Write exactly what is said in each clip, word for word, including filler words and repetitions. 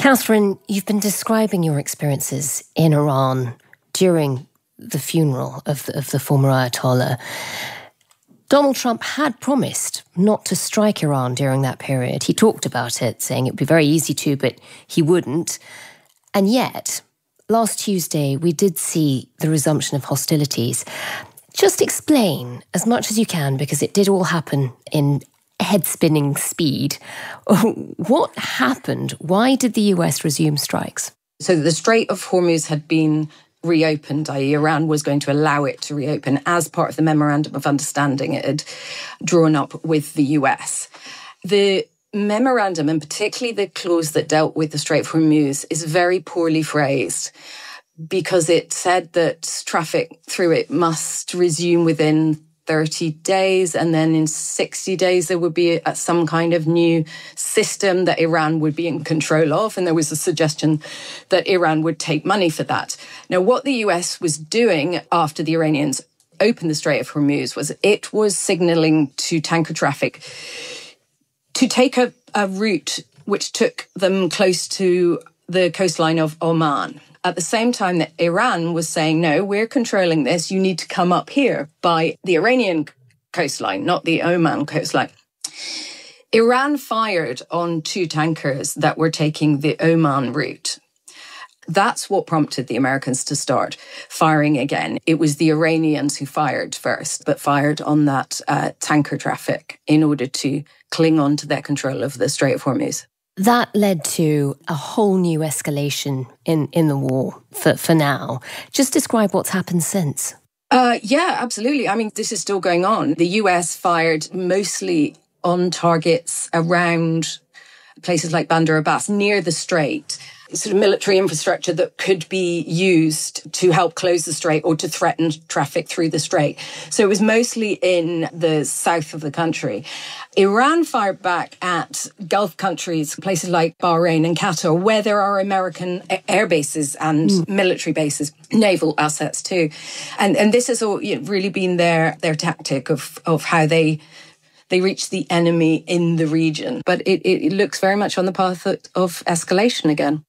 Catherine, you've been describing your experiences in Iran during the funeral of the, of the former Ayatollah. Donald Trump had promised not to strike Iran during that period. He talked about it, saying it would be very easy to, but he wouldn't. And yet, last Tuesday, we did see the resumption of hostilities. Just explain as much as you can, because it did all happen in head-spinning speed. What happened? Why did the U S resume strikes? So the Strait of Hormuz had been reopened, that is Iran was going to allow it to reopen as part of the Memorandum of Understanding it had drawn up with the U S. The memorandum, and particularly the clause that dealt with the Strait of Hormuz, is very poorly phrased because it said that traffic through it must resume within thirty days, and then in sixty days there would be a, some kind of new system that Iran would be in control of, and there was a suggestion that Iran would take money for that. Now, what the U S was doing after the Iranians opened the Strait of Hormuz was it was signalling to tanker traffic to take a, a route which took them close to the coastline of Oman. At the same time that Iran was saying, no, we're controlling this, you need to come up here by the Iranian coastline, not the Oman coastline. Iran fired on two tankers that were taking the Oman route. That's what prompted the Americans to start firing again. It was the Iranians who fired first, but fired on that uh, tanker traffic in order to cling on to their control of the Strait of Hormuz. That led to a whole new escalation in, in the war for, for now. Just describe what's happened since. Uh, yeah, absolutely. I mean, this is still going on. The U S fired mostly on targets around places like Bandar Abbas, near the strait, sort of military infrastructure that could be used to help close the strait or to threaten traffic through the strait. So it was mostly in the south of the country. Iran fired back at Gulf countries, places like Bahrain and Qatar, where there are American air bases and mm. military bases, naval assets too. And and this has all, you know, really been their their tactic of of how they they reach the enemy in the region. But it, it looks very much on the path of escalation again.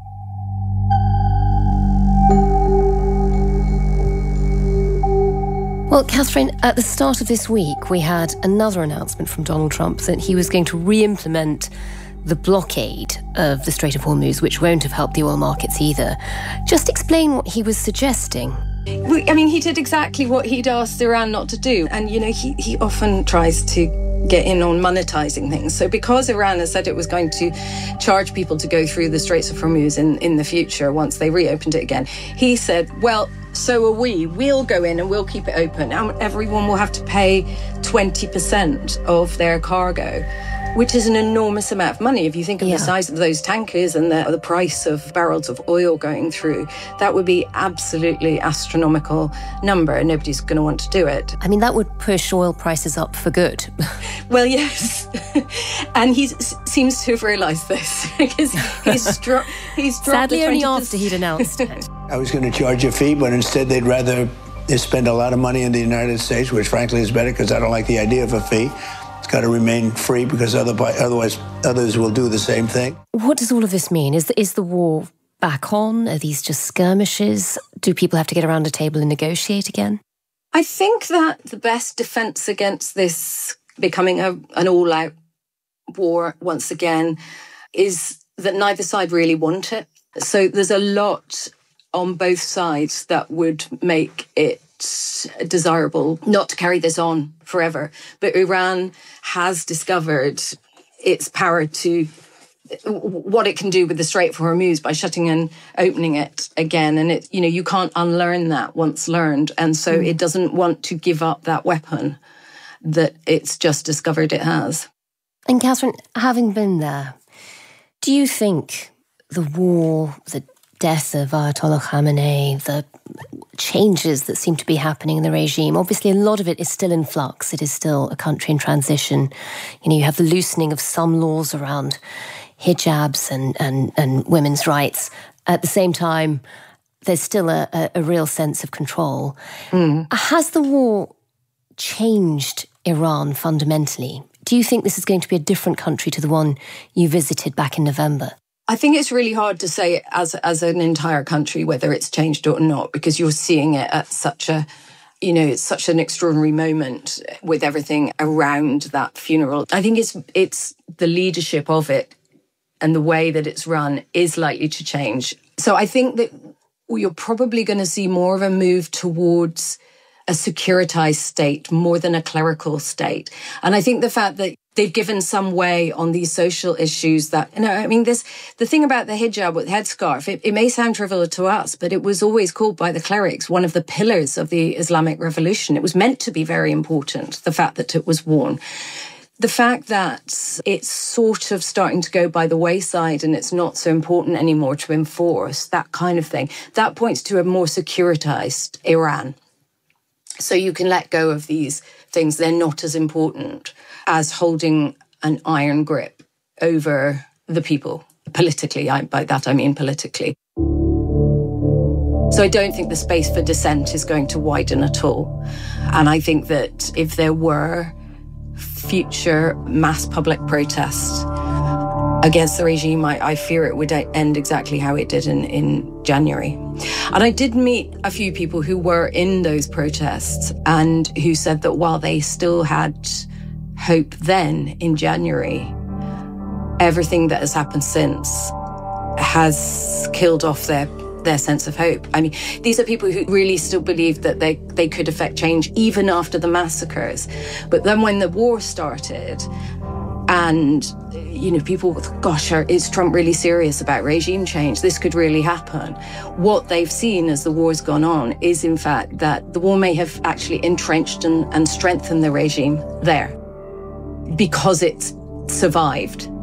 Well, Catherine, at the start of this week, we had another announcement from Donald Trump that he was going to re-implement the blockade of the Strait of Hormuz, which won't have helped the oil markets either. Just explain what he was suggesting. I mean, he did exactly what he'd asked Iran not to do. And, you know, he, he often tries to get in on monetizing things. So because Iran has said it was going to charge people to go through the Straits of Hormuz in, in the future once they reopened it again, he said, well, so are we. We'll go in and we'll keep it open. And everyone will have to pay twenty percent of their cargo, which is an enormous amount of money. If you think of yeah. the size of those tankers and the, the price of barrels of oil going through, that would be absolutely astronomical number, and nobody's going to want to do it. I mean, that would push oil prices up for good. Well, yes. And he seems to have realised this, because he's, stro- he's dropped Sadly, only percent after he'd announced it. I was going to charge a fee, but instead they'd rather spend a lot of money in the United States, which frankly is better because I don't like the idea of a fee. It's got to remain free because otherwise others will do the same thing. What does all of this mean? Is the, is the war back on? Are these just skirmishes? Do people have to get around a table and negotiate again? I think that the best defence against this becoming a, an all-out war once again is that neither side really want it. So there's a lot on both sides that would make it desirable not to carry this on forever. But Iran has discovered its power to what it can do with the Strait of Hormuz by shutting and opening it again. And it, you know, you can't unlearn that once learned. And so mm. it doesn't want to give up that weapon that it's just discovered it has. And Catherine, having been there, do you think the war, the death of Ayatollah Khamenei, the changes that seem to be happening in the regime, obviously a lot of it is still in flux. It is still a country in transition. You know, you have the loosening of some laws around hijabs and, and, and women's rights. At the same time, there's still a, a, a real sense of control. Mm. Has the war changed Iran fundamentally? Do you think this is going to be a different country to the one you visited back in November? I think it's really hard to say as as an entire country whether it's changed or not, because you're seeing it at such a, you know, it's such an extraordinary moment with everything around that funeral. I think it's it's the leadership of it and the way that it's run is likely to change. So I think that you're probably going to see more of a move towards a securitized state more than a clerical state. And I think the fact that they've given some way on these social issues that, you know, I mean, this, the thing about the hijab with headscarf, it, it may sound trivial to us, but it was always called by the clerics one of the pillars of the Islamic revolution. It was meant to be very important, the fact that it was worn. The fact that it's sort of starting to go by the wayside and it's not so important anymore to enforce, that kind of thing, that points to a more securitized Iran. So you can let go of these things. They're not as important as holding an iron grip over the people politically. I, by that, I mean politically. So I don't think the space for dissent is going to widen at all. And I think that if there were future mass public protests against the regime, I, I fear it would end exactly how it did in, in January. And I did meet a few people who were in those protests and who said that while they still had hope then in January, everything that has happened since has killed off their their sense of hope. I mean, these are people who really still believed that they, they could affect change even after the massacres. But then when the war started and, you know, people thought, gosh, is Trump really serious about regime change? This could really happen. What they've seen as the war's gone on is, in fact, that the war may have actually entrenched and, and strengthened the regime there because it's survived.